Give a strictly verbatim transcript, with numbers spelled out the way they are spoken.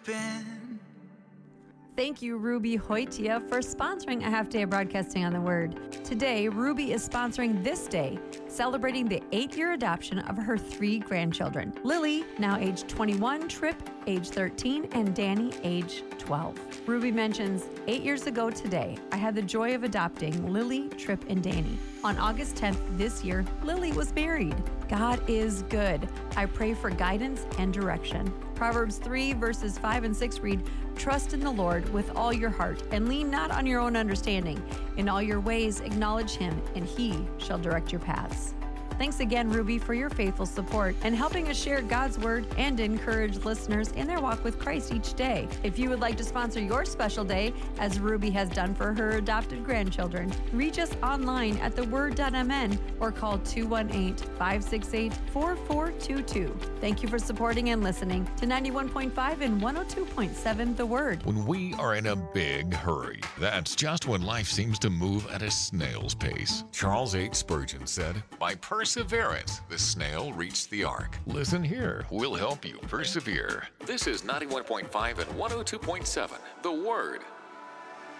been. Thank you, Ruby Hoitia, for sponsoring a half day of broadcasting on the Word. Today, Ruby is sponsoring this day, celebrating the eight-year adoption of her three grandchildren. Lily, now age twenty-one, Trip, age thirteen, and Danny, age twelve. Ruby mentions, eight years ago today, I had the joy of adopting Lily, Trip, and Danny. On August tenth this year, Lily was married. God is good. I pray for guidance and direction. Proverbs three, verses five and six read, Trust in the Lord with all your heart, and lean not on your own understanding. In all your ways acknowledge him, and he shall direct your paths. Thanks again, Ruby, for your faithful support and helping us share God's Word and encourage listeners in their walk with Christ each day. If you would like to sponsor your special day, as Ruby has done for her adopted grandchildren, reach us online at the word dot m n or call two one eight, five six eight, four four two two. Thank you for supporting and listening to ninety-one point five and one oh two point seven The Word. When we are in a big hurry, that's just when life seems to move at a snail's pace. Charles H. Spurgeon said, "By perseverance, the snail reached the ark." Listen here. We'll help you persevere. This is ninety-one point five and one oh two point seven The Word.